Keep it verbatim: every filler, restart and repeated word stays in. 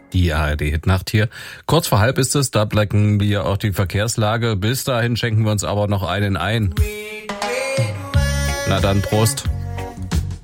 Die A R D-Hitnacht hier. Kurz vor halb ist es, da blicken wir auch die Verkehrslage. Bis dahin schenken wir uns aber noch einen ein. Na dann, Prost.